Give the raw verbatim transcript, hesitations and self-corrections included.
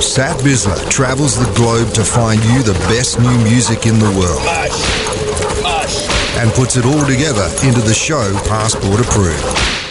Sat Bisler travels the globe to find you the best new music in the world and puts it all together into the show Passport Approved.